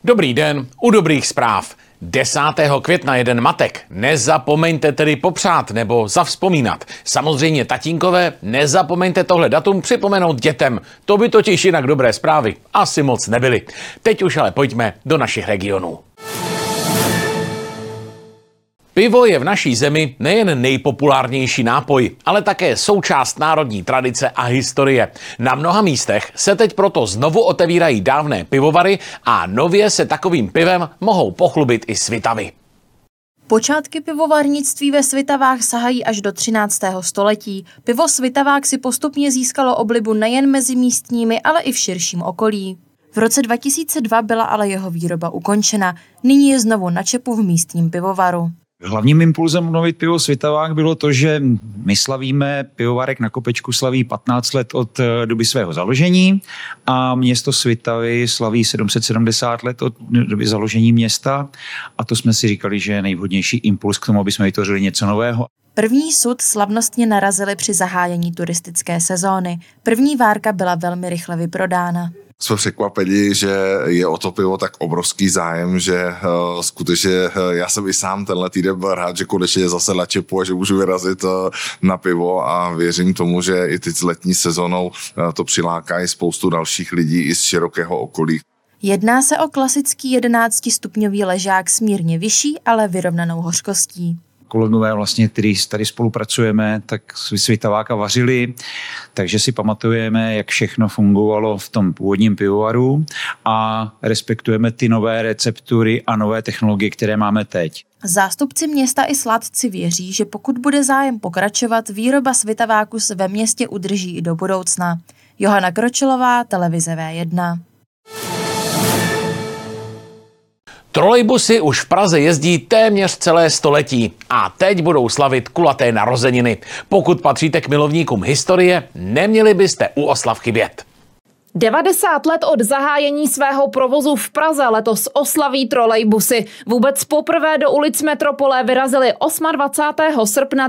Dobrý den, u dobrých zpráv. 10. května jeden matek. Nezapomeňte tedy popřát nebo zavzpomínat. Samozřejmě tatínkové, nezapomeňte tohle datum připomenout dětem. To by totiž jinak dobré zprávy asi moc nebyly. Teď už ale pojďme do našich regionů. Pivo je v naší zemi nejen nejpopulárnější nápoj, ale také součást národní tradice a historie. Na mnoha místech se teď proto znovu otevírají dávné pivovary a nově se takovým pivem mohou pochlubit i Svitavy. Počátky pivovarnictví ve Svitavách sahají až do 13. století. Pivo Svitavák si postupně získalo oblibu nejen mezi místními, ale i v širším okolí. V roce 2002 byla ale jeho výroba ukončena. Nyní je znovu na čepu v místním pivovaru. Hlavním impulzem obnovit pivo Svitavák bylo to, že my slavíme, pivovarek na Kopečku slaví 15 let od doby svého založení a město Svitavy slaví 770 let od doby založení města a to jsme si říkali, že je nejvhodnější impuls k tomu, aby jsme vytvořili něco nového. První sud slavnostně narazili při zahájení turistické sezóny. První várka byla velmi rychle vyprodána. Jsme překvapeni, že je o to pivo tak obrovský zájem, že skutečně já jsem i sám tenhle týden byl rád, že konečně je zase na čepu a že můžu vyrazit na pivo a věřím tomu, že i teď s letní sezónou to přiláká i spoustu dalších lidí i z širokého okolí. Jedná se o klasický 11stupňový ležák s mírně vyšší, ale vyrovnanou hořkostí. Kolegové vlastně, kteří tady spolupracujeme, tak Svitaváka vařili, takže si pamatujeme, jak všechno fungovalo v tom původním pivovaru a respektujeme ty nové receptury a nové technologie, které máme teď. Zástupci města i sládci věří, že pokud bude zájem pokračovat, výroba Svitaváku se ve městě udrží i do budoucna. Johana Kročilová, televize V1. Trolejbusy už v Praze jezdí téměř celé století a teď budou slavit kulaté narozeniny. Pokud patříte k milovníkům historie, neměli byste u oslav chybět. 90 let od zahájení svého provozu v Praze letos oslaví trolejbusy. Vůbec poprvé do ulic metropole vyrazili 28. srpna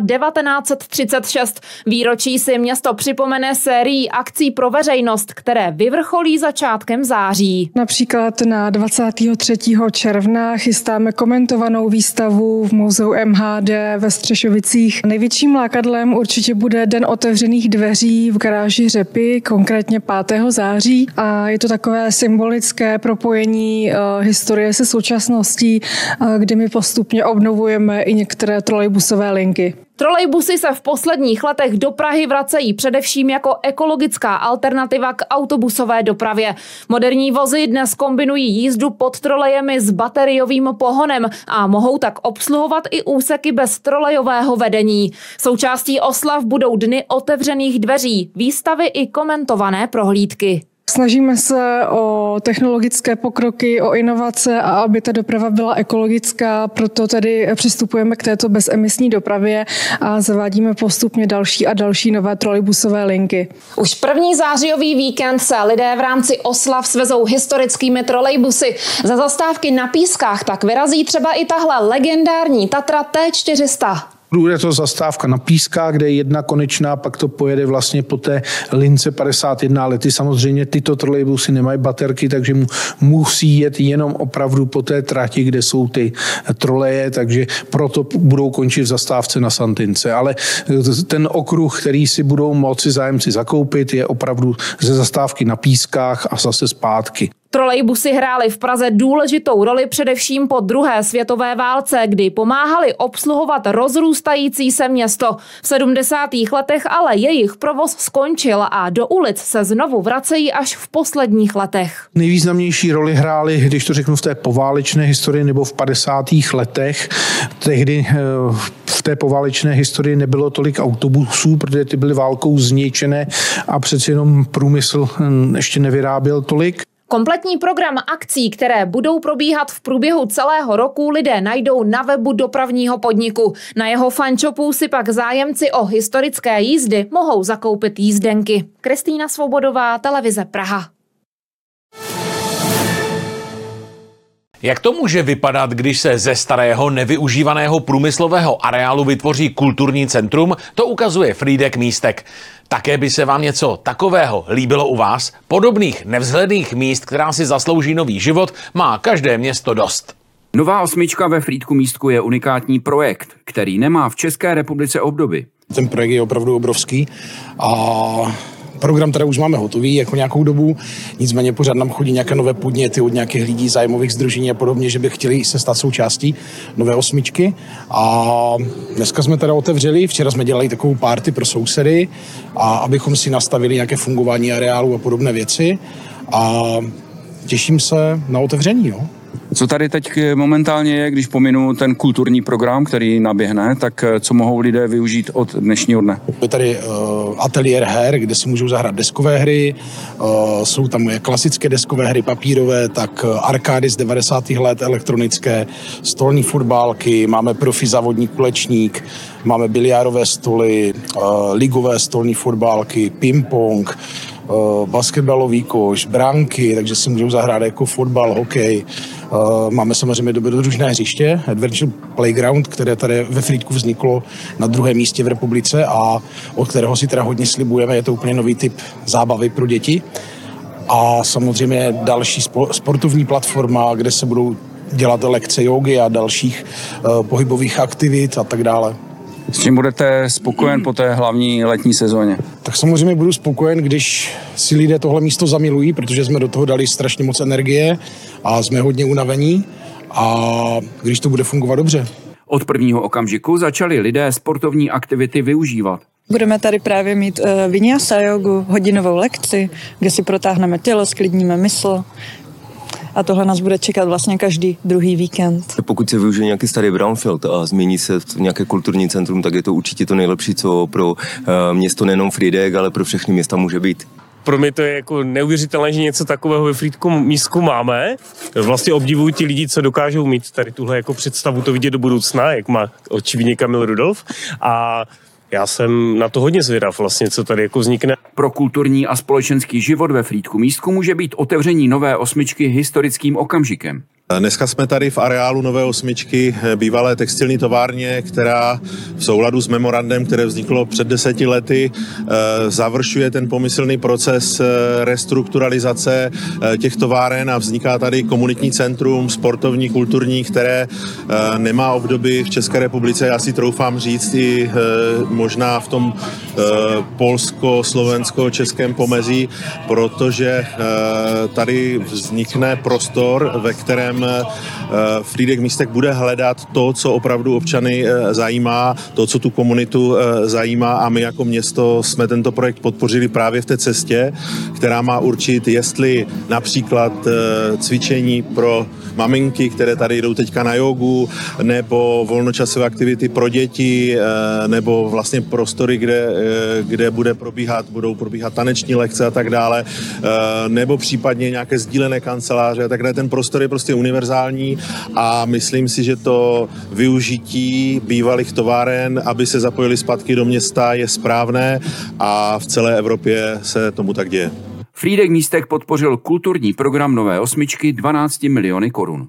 1936. Výročí si město připomene sérií akcí pro veřejnost, které vyvrcholí začátkem září. Například na 23. června chystáme komentovanou výstavu v muzeu MHD ve Střešovicích. Největším lákadlem určitě bude Den otevřených dveří v garáži Řepy, konkrétně 5. září. A je to takové symbolické propojení historie se současností, kdy my postupně obnovujeme i některé trolejbusové linky. Trolejbusy se v posledních letech do Prahy vracejí především jako ekologická alternativa k autobusové dopravě. Moderní vozy dnes kombinují jízdu pod trolejemi s bateriovým pohonem a mohou tak obsluhovat i úseky bez trolejového vedení. Součástí oslav budou dny otevřených dveří, výstavy i komentované prohlídky. Snažíme se o technologické pokroky, o inovace a aby ta doprava byla ekologická, proto tedy přistupujeme k této bezemisní dopravě a zavádíme postupně další a další nové trolejbusové linky. Už první zářijový víkend se lidé v rámci oslav svezou historickými trolejbusy. Za zastávky na Pískách tak vyrazí třeba i tahle legendární Tatra T400. Bude to zastávka na Pískách, kde je jedna konečná, pak to pojede vlastně po té lince 51 lety. Samozřejmě tyto trolejbusy nemají baterky, takže musí jet jenom opravdu po té trati, kde jsou ty troleje, takže proto budou končit v zastávce na Santince. Ale ten okruh, který si budou moci zájemci zakoupit, je opravdu ze zastávky na Pískách a zase zpátky. Trolejbusy hrály v Praze důležitou roli především po druhé světové válce, kdy pomáhali obsluhovat rozrůstající se město. V 70. letech ale jejich provoz skončil a do ulic se znovu vracejí až v posledních letech. Nejvýznamnější roli hrály, když to řeknu, v té poválečné historii nebo v 50. letech. Tehdy v té poválečné historii nebylo tolik autobusů, protože ty byly válkou zničené a přeci jenom průmysl ještě nevyráběl tolik. Kompletní program akcí, které budou probíhat v průběhu celého roku, lidé najdou na webu dopravního podniku. Na jeho fanshopu si pak zájemci o historické jízdy mohou zakoupit jízdenky. Kristýna Svobodová, televize Praha. Jak to může vypadat, když se ze starého nevyužívaného průmyslového areálu vytvoří kulturní centrum, to ukazuje Frýdek Místek. Také by se vám něco takového líbilo u vás? Podobných nevzhledných míst, která si zaslouží nový život, má každé město dost. Nová osmička ve Frýdku Místku je unikátní projekt, který nemá v České republice obdoby. Ten projekt je opravdu obrovský a program teda už máme hotový jako nějakou dobu, nicméně pořád nám chodí nějaké nové podněty od nějakých lidí, zájmových sdružení a podobně, že by chtěli se stát součástí nové osmičky. A dneska jsme teda otevřeli, včera jsme dělali takovou party pro sousedy, a abychom si nastavili nějaké fungování areálu a podobné věci. A těším se na otevření. No. Co tady teď momentálně je, když pominu ten kulturní program, který naběhne, tak co mohou lidé využít od dnešního dne? Je tady ateliér her, kde si můžou zahrát deskové hry, jsou tam klasické deskové hry papírové, tak arkády z 90. let, elektronické, stolní fotbálky, máme profi závodní kulečník, máme biliárové stoly, ligové stolní fotbálky, ping-pong, basketbalový koš, branky, takže si můžou zahrát jako fotbal, hokej. Máme samozřejmě dobrodružné hřiště, Adventure Playground, které tady ve Frýdku vzniklo na 2. místě v republice a od kterého si teda hodně slibujeme, je to úplně nový typ zábavy pro děti. A samozřejmě další sportovní platforma, kde se budou dělat lekce jógy a dalších pohybových aktivit a tak dále. S čím budete spokojen po té hlavní letní sezóně? Tak samozřejmě budu spokojen, když si lidé tohle místo zamilují, protože jsme do toho dali strašně moc energie a jsme hodně unavení a když to bude fungovat dobře. Od prvního okamžiku začali lidé sportovní aktivity využívat. Budeme tady právě mít vinyasa jogu, hodinovou lekci, kde si protáhneme tělo, sklidníme mysl. A tohle nás bude čekat vlastně každý druhý víkend. Pokud se využije nějaký starý brownfield a změní se v nějaké kulturní centrum, tak je to určitě to nejlepší, co pro město nejenom Frýdek, ale pro všechny města může být. Pro mě to je jako neuvěřitelné, že něco takového ve Frýdku Místku máme. Vlastně obdivuju ti lidi, co dokážou mít tady tuhle jako představu to vidět do budoucna, jak má očividně Kamil Rudolf. A já jsem na to hodně zvědav vlastně, co tady jako vznikne. Pro kulturní a společenský život ve Frýdku Místku může být otevření nové osmičky historickým okamžikem. Dneska jsme tady v areálu nové osmičky, bývalé textilní továrně, která v souladu s memorandem, které vzniklo před 10 lety, završuje ten pomyslný proces restrukturalizace těch továren a vzniká tady komunitní centrum, sportovní, kulturní, které nemá obdoby v České republice. Já si troufám říct i možná v tom polsko-slovensko-českém pomezí, protože tady vznikne prostor, ve kterém Frýdek Místek bude hledat to, co opravdu občany zajímá, to, co tu komunitu zajímá a my jako město jsme tento projekt podpořili právě v té cestě, která má určit, jestli například cvičení pro maminky, které tady jdou teďka na jogu, nebo volnočasové aktivity pro děti, nebo vlastně prostory, kde budou probíhat taneční lekce a tak dále, nebo případně nějaké sdílené kanceláře a tak dále. Ten prostor je prostě univerzální a myslím si, že to využití bývalých továren, aby se zapojili zpátky do města, je správné a v celé Evropě se tomu tak děje. Frýdek Místek podpořil kulturní program nové osmičky 12 miliony korun.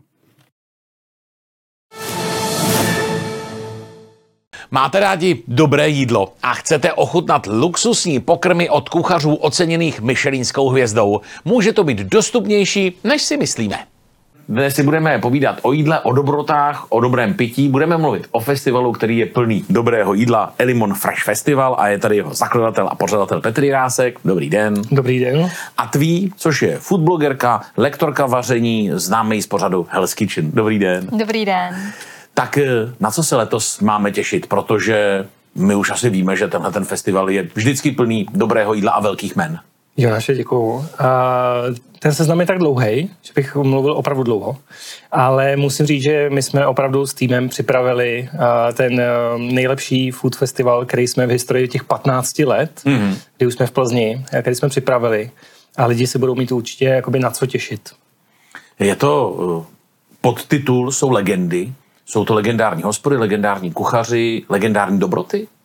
Máte rádi dobré jídlo a chcete ochutnat luxusní pokrmy od kuchařů oceněných Michelinskou hvězdou? Může to být dostupnější, než si myslíme. Dnes si budeme povídat o jídle, o dobrotách, o dobrém pití. Budeme mluvit o festivalu, který je plný dobrého jídla, Elimon Fresh Festival, a je tady jeho zakladatel a pořadatel Petr Jirásek. Dobrý den. Dobrý den. A Tví, což je foodblogerka, lektorka vaření, známe ji z pořadu Hell's Kitchen. Dobrý den. Dobrý den. Tak na co se letos máme těšit, protože my už asi víme, že tenhle ten festival je vždycky plný dobrého jídla a velkých men. Jonáše, děkuju. Ten seznam je tak dlouhý, že bych mluvil opravdu dlouho, ale musím říct, že my jsme opravdu s týmem připravili ten nejlepší food festival, který jsme v historii těch 15 let, kdy už jsme v Plzni, který jsme připravili a lidi si budou mít určitě jakoby na co těšit. Je to podtitul, jsou legendy, jsou to legendární hospody, legendární kuchaři, legendární dobroty?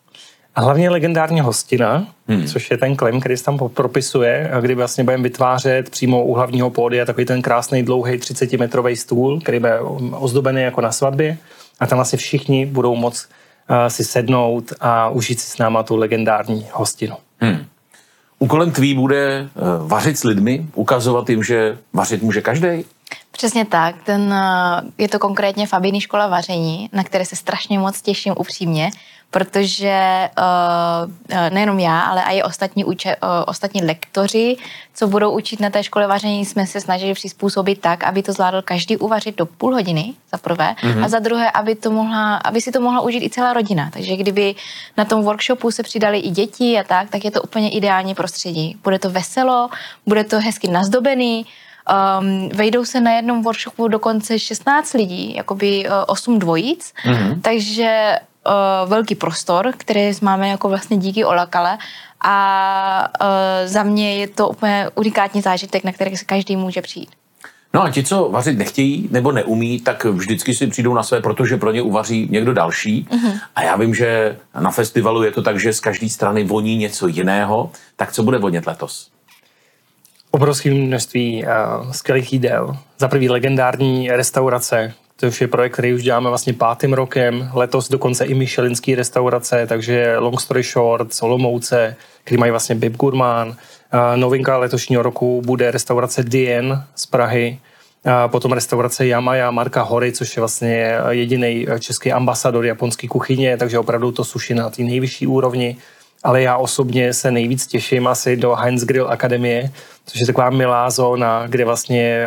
A hlavně legendární hostina, což je ten klem, který se tam propisuje, kdy vlastně budeme vytvářet přímo u hlavního pódia takový ten krásný dlouhý 30-metrový stůl, který bude ozdobený jako na svatbě. A tam vlastně všichni budou moct si sednout a užít si s náma tu legendární hostinu. Úkolem tvý bude vařit s lidmi, ukazovat jim, že vařit může každý. Přesně tak. Je to konkrétně Fabijní škola vaření, na které se strašně moc těším upřímně, protože nejenom já, ale i ostatní lektoři, co budou učit na té škole vaření, jsme se snažili přizpůsobit tak, aby to zvládl každý uvařit do půl hodiny, za prvé, a za druhé, aby si to mohla užít i celá rodina. Takže kdyby na tom workshopu se přidali i děti a tak je to úplně ideální prostředí. Bude to veselo, bude to hezky nazdobený, vejdou se na jednom workshopu dokonce 16 lidí, jakoby 8 dvojic, takže velký prostor, který máme jako vlastně díky Olakale a za mě je to úplně unikátní zážitek, na který se každý může přijít. No a ti, co vařit nechtějí nebo neumí, tak vždycky si přijdou na své, protože pro ně uvaří někdo další. A já vím, že na festivalu je to tak, že z každé strany voní něco jiného. Tak co bude vonět letos? Obrovské množství skvělých jídel. Za první legendární restaurace, to už je projekt, který už děláme vlastně 5. rokem. Letos dokonce i michelinský restaurace, takže long story short, Olomouce, který mají vlastně Bib Gourmand. Novinka letošního roku bude restaurace Dien z Prahy, potom restaurace Yamaya Marka Hory, což je vlastně jediný český ambasador japonské kuchyně, takže opravdu to sushi na té nejvyšší úrovni. Ale já osobně se nejvíc těším asi do Heinz Grill Akademie, což je taková milá zóna, kde vlastně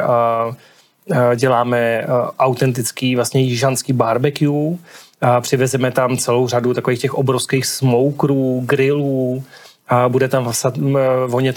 děláme autentický vlastně jižanský barbecue. Přivezeme tam celou řadu takových těch obrovských smokerů, grillů. Bude tam vonět